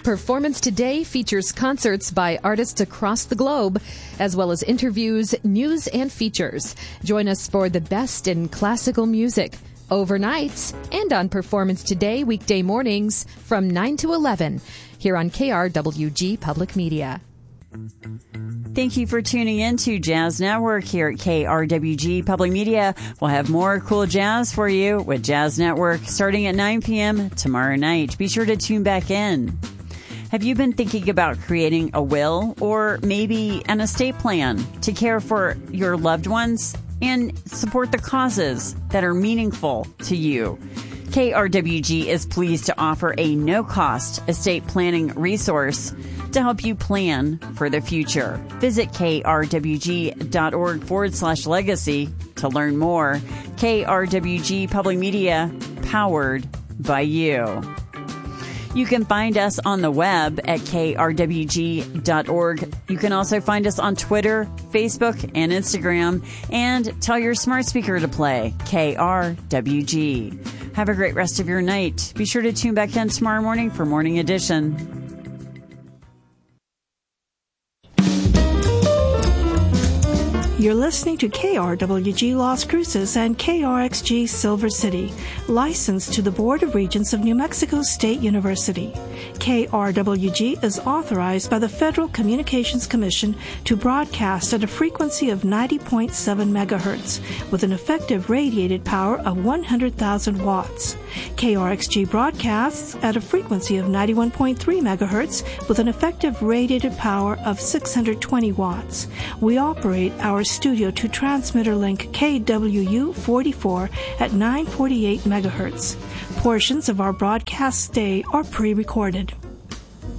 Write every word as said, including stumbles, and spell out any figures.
Performance Today features concerts by artists across the globe, as well as interviews, news, and features. Join us for the best in classical music, overnights, and on Performance Today weekday mornings from nine to eleven here on K R W G Public Media. Thank you for tuning in to Jazz Network here at K R W G Public Media. We'll have more cool jazz for you with Jazz Network starting at nine p.m. tomorrow night. Be sure to tune back in. Have you been thinking about creating a will or maybe an estate plan to care for your loved ones and support the causes that are meaningful to you? K R W G is pleased to offer a no-cost estate planning resource to help you plan for the future. Visit krwg.org forward slash legacy to learn more. K R W G Public Media, powered by you. You can find us on the web at k r w g dot org. You can also find us on Twitter, Facebook, and Instagram. And tell your smart speaker to play K R W G. Have a great rest of your night. Be sure to tune back in tomorrow morning for Morning Edition. You're listening to K R W G Las Cruces and K R X G Silver City, licensed to the Board of Regents of New Mexico State University. K R W G is authorized by the Federal Communications Commission to broadcast at a frequency of ninety point seven megahertz with an effective radiated power of one hundred thousand watts. K R X G broadcasts at a frequency of ninety-one point three megahertz with an effective radiated power of six hundred twenty watts. We operate our studio to transmitter link K W U forty-four at nine forty-eight megahertz. Portions of our broadcast day are pre-recorded.